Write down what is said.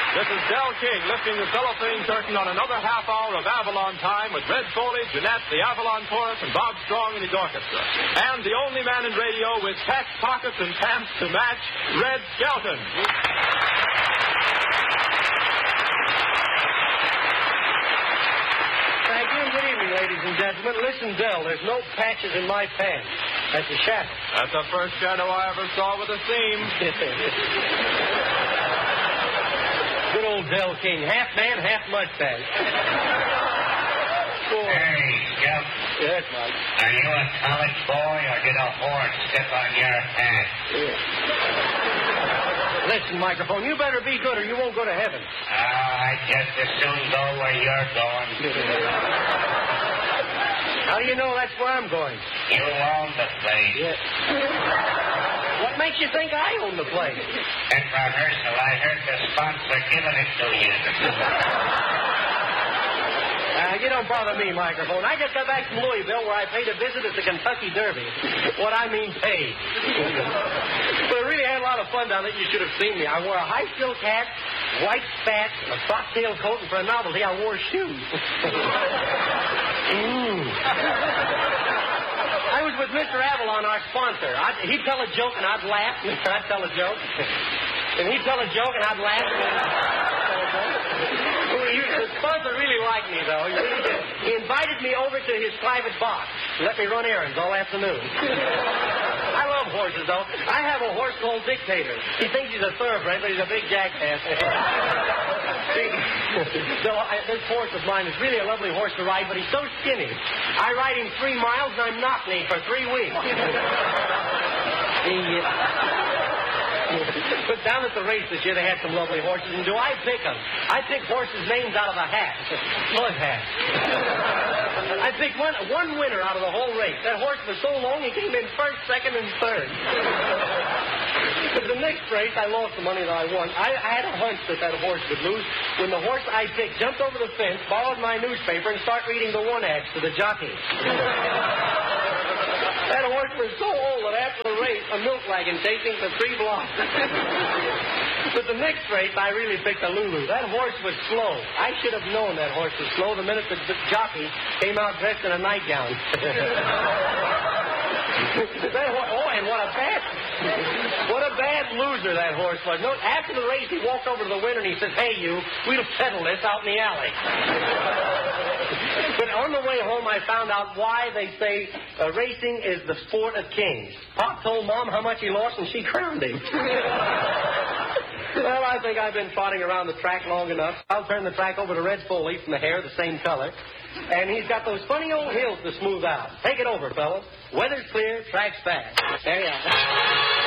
This is Del King lifting the cellophane curtain on another half hour of Avalon Time with Red Foley, Jeanette, the Avalon Chorus, and Bob Strong and his orchestra. And the only man in radio with tax pockets and pants to match, Red Skelton. Thank you, and good evening, ladies and gentlemen. Listen, Del, there's no patches in my pants. That's a shadow. That's the first shadow I ever saw with a seam. Good old Del King. Half man, half mustache. Hey, Scout. Yes, Mike. Are you a college boy or did a horse step on your hat? Yeah. Listen, microphone, you better be good or you won't go to heaven. I just as soon go where you're going. How do you know that's where I'm going? You own the place. Yes. What makes you think I own the place? At rehearsal, I heard the sponsor giving it to you. You don't bother me, microphone. I just got back from Louisville where I paid a visit at the Kentucky Derby. What I mean, paid. But I really had a lot of fun down there. You should have seen me. I wore a high silk hat, white spats, a frock-tail coat, and for a novelty, I wore shoes. I was with Mr. Avalon, our sponsor. He'd tell a joke, and I'd laugh. I'd tell a joke. And he'd tell a joke, and I'd laugh. The sponsor really liked me, though. He really did. He invited me over to his private box to let me run errands all afternoon. I love horses, though. I have a horse called Dictator. He thinks he's a thoroughbred, but he's a big jackass. This horse of mine is really a lovely horse to ride, but he's so skinny. I ride him 3 miles, and I'm knock-kneed for 3 weeks. But down at the race this year, they had some lovely horses, and do I pick them? I pick horses' names out of a hat. Mud hat. I picked one winner out of the whole race. That horse was so long, he came in first, second, and third. But the next race, I lost the money that I won. I had a hunch that horse would lose when the horse I picked jumped over the fence, borrowed my newspaper, and started reading the one-acts to the jockey. That horse was so old that after the race, a milk wagon chased him for 3 blocks. But the next race, I really picked a Lulu. That horse was slow. I should have known that horse was slow the minute the jockey came out dressed in a nightgown. And what a bad loser that horse was. No, after the race, he walked over to the winner and he says, "Hey, you, we'll settle this out in the alley." But on the way home, I found out why they say racing is the sport of kings. Pop told Mom how much he lost, and she crowned him. Well, I think I've been trotting around the track long enough. I'll turn the track over to Red Foley from the hair, the same color. And he's got those funny old hills to smooth out. Take it over, fellas. Weather's clear, track's fast. There you are.